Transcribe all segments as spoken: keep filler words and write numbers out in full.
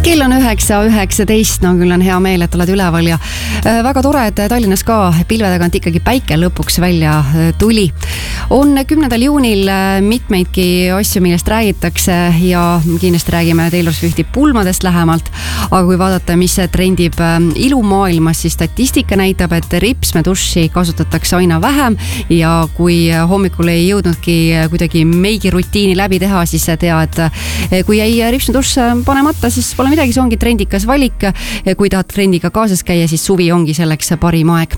Kell on üheksa üheksateist, no küll on hea meel, et oled üleval ja väga tore, et Tallinnas ka pilve tagant ikkagi päike lõpuks välja tuli. On kümnendal juunil mitmeidki asju, millest räägitakse ja kindlasti räägime Taylor Swifti pulmadest lähemalt, aga kui vaadata, mis trendib ilumaailmas, siis statistika näitab, et ripsmeduši kasutatakse aina vähem ja kui hommikul ei jõudnudki kuidagi meigi rutiini läbi teha, siis tea, et kui jäi ripsmeduš panemata, siis pole midagi, see ongi trendikas valik. Kui tahad trendiga kaasas käia, siis suvi ongi selleks parim aeg.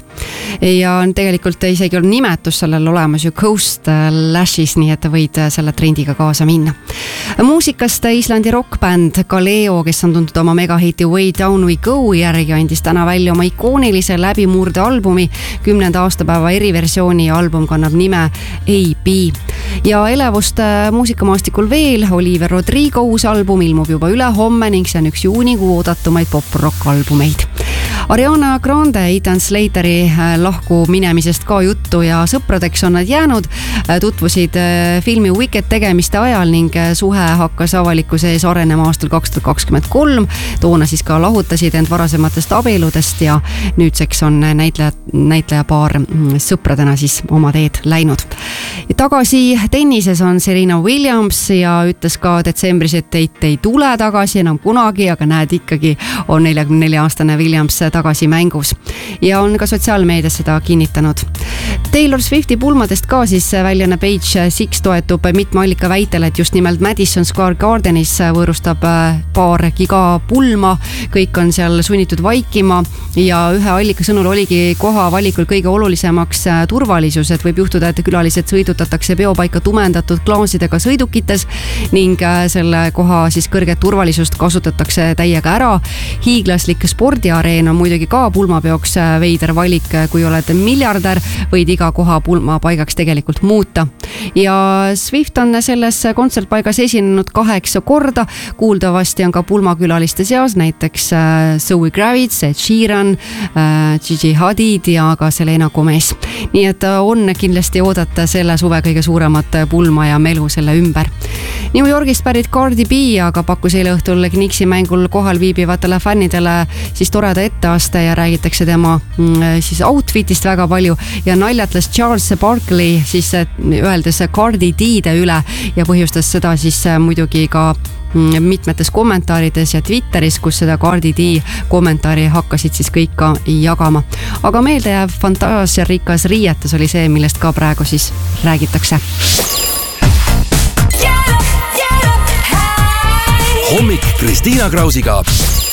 Ja tegelikult isegi on nimetus sellel olemas ju Coast Lashes, nii et võid selle trendiga kaasa minna. Muusikast Islandi rockbänd Kaleo, kes on tuntud oma megahiti Way Down We Go järgi, andis täna välja oma ikoonilise läbimurde albumi, kümnenda aastapäeva eriversiooni ja album kannab nime A B. Ja elevust muusikamaastikul veel, Oliver Rodrigo uus album ilmub juba üle homme ning see on üks juunikuu oodatumaid pop-rock albumeid. Ariana Grande, Ethan Slateri lahku minemisest ka juttu ja sõpradeks on nad jäänud, tutvusid filmi Wicked tegemiste ajal ning suhe hakkas avalikkuse ees arenema aastal kaks tuhat kakskümmend kolm. Toona siis ka lahutasid end varasematest abieludest ja nüüdseks on näitleja, näitleja paar sõpradena siis oma teed läinud. Tagasi tennises on Serena Williams ja ütles ka detsembris, et teit ei tule tagasi enam kunagi, aga näed ikkagi on neljakümne nelja aastane Williams tagasi mängus ja on ka sotsiaalmeedias seda kinnitanud. Taylor Swifti pulmadest ka siis väljaanne Page Six toetub mitme allika väitel, et just nimelt Madison Square Gardenis võõrustab paar gigapulma, kõik on seal sunnitud vaikima ja ühe allika sõnul oligi koha valikul kõige olulisemaks turvalisus, et võib juhtuda, et külalised sõidutatakse peopaika tumendatud klaasidega sõidukites ning selle koha siis kõrget turvalisust kasutatakse täiega ära. Hiiglaslik spordiareen on muidugi ka pulmapeoks veider valik, kui oled miljardär, võid iga koha pulmapaigaks tegelikult muuta. Ja Swift on selles kontsertpaigas esinenud kaheksa korda, kuuldavasti on ka pulmakülaliste seas näiteks Zoe Kravitz, Ed Sheeran, Gigi Hadid ja ka Selena Gomez. Nii et on kindlasti oodata selle suve kõige suuremat pulma ja melu selle ümber. New Yorgist pärit Cardi B, aga pakkus eile õhtul Knicksi mängul kohal viibivatele fännidele siis toreda etteaste ja räägitakse tema siis outfitist väga palju ja naljatles Charles Barkley siis öeldes Cardi D-de üle ja põhjustas seda siis muidugi ka mitmetes kommentaarides ja Twitteris, kus seda Cardi D kommentaari hakkasid siis kõik ka jagama. Aga meeldejääv fantaasiarikas riietus oli see, millest ka praegu siis räägitakse. Hommik Kristiina Krausiga.